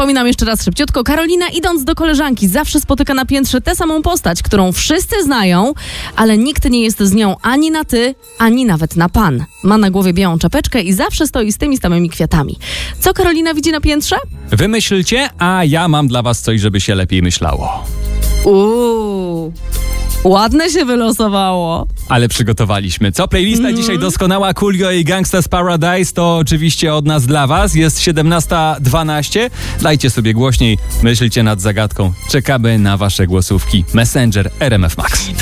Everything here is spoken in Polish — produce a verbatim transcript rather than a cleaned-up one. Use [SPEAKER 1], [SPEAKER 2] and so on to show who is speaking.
[SPEAKER 1] Przypominam jeszcze raz szybciutko. Karolina, idąc do koleżanki, zawsze spotyka na piętrze tę samą postać, którą wszyscy znają, ale nikt nie jest z nią ani na ty, ani nawet na pan. Ma na głowie białą czapeczkę i zawsze stoi z tymi samymi kwiatami. Co Karolina widzi na piętrze?
[SPEAKER 2] Wymyślcie, a ja mam dla was coś, żeby się lepiej myślało.
[SPEAKER 1] Uuu, ładne się wylosowało.
[SPEAKER 2] Ale przygotowaliśmy. Co? Playlista mm. dzisiaj doskonała. Coolio i Gangsta's Paradise to oczywiście od nas dla was. Jest siedemnasta dwanaście. Dajcie sobie głośniej, myślcie nad zagadką. Czekamy na wasze głosówki. Messenger R M F Max.